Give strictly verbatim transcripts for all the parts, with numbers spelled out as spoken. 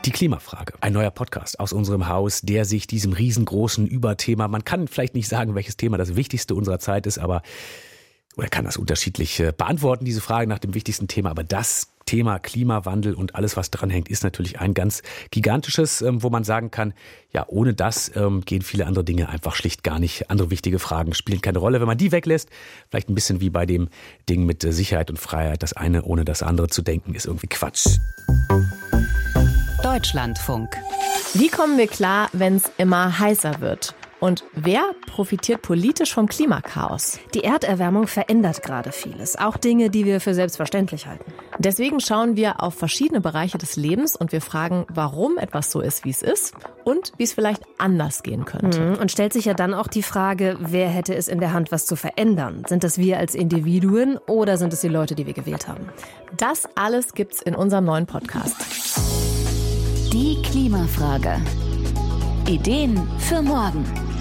Die Klimafrage. Ein neuer Podcast aus unserem Haus, der sich diesem riesengroßen Überthema, man kann vielleicht nicht sagen, welches Thema das wichtigste unserer Zeit ist, aber oder kann das unterschiedlich beantworten, diese Frage nach dem wichtigsten Thema. Aber das Thema Klimawandel und alles, was dran hängt, ist natürlich ein ganz gigantisches, wo man sagen kann, ja, ohne das gehen viele andere Dinge einfach schlicht gar nicht. Andere wichtige Fragen spielen keine Rolle. Wenn man die weglässt, vielleicht ein bisschen wie bei dem Ding mit Sicherheit und Freiheit, das eine ohne das andere zu denken, ist irgendwie Quatsch. Deutschlandfunk. Wie kommen wir klar, wenn es immer heißer wird? Und wer profitiert politisch vom Klimakaos? Die Erderwärmung verändert gerade vieles, auch Dinge, die wir für selbstverständlich halten. Deswegen schauen wir auf verschiedene Bereiche des Lebens und wir fragen, warum etwas so ist, wie es ist und wie es vielleicht anders gehen könnte. Und stellt sich ja dann auch die Frage, wer hätte es in der Hand, was zu verändern? Sind das wir als Individuen oder sind es die Leute, die wir gewählt haben? Das alles gibt's in unserem neuen Podcast. Die Klimafrage. Ideen für morgen.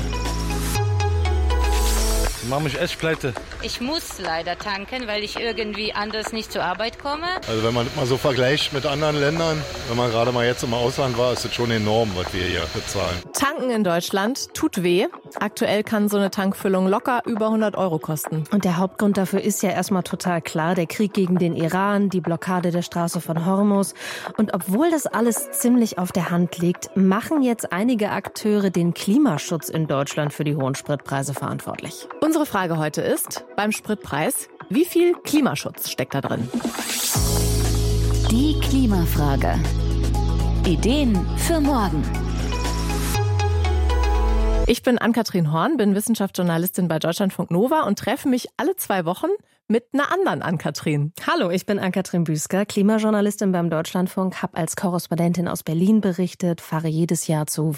Ich mach mich echt pleite. Ich muss leider tanken, weil ich irgendwie anders nicht zur Arbeit komme. Also wenn man mal so vergleicht mit anderen Ländern, wenn man gerade mal jetzt im Ausland war, ist es schon enorm, was wir hier bezahlen. Tanken in Deutschland tut weh. Aktuell kann so eine Tankfüllung locker über hundert Euro kosten. Und der Hauptgrund dafür ist ja erstmal total klar. Der Krieg gegen den Iran, die Blockade der Straße von Hormuz. Und obwohl das alles ziemlich auf der Hand liegt, machen jetzt einige Akteure den Klimaschutz in Deutschland für die hohen Spritpreise verantwortlich. Unsere Frage heute ist, beim Spritpreis, wie viel Klimaschutz steckt da drin? Die Klimafrage. Ideen für morgen. Ich bin Ann-Kathrin Horn, bin Wissenschaftsjournalistin bei Deutschlandfunk Nova und treffe mich alle zwei Wochen mit einer anderen Ann-Kathrin. Hallo, ich bin Ann-Kathrin Büsker, Klimajournalistin beim Deutschlandfunk, habe als Korrespondentin aus Berlin berichtet, fahre jedes Jahr zu